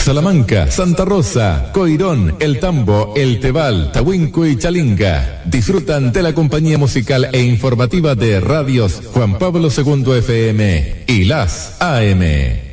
Salamanca, Santa Rosa, Coirón, El Tambo, El Tebal, Tahuinco y Chalinga. Disfrutan de la compañía musical e informativa de radios Juan Pablo II FM y las AM.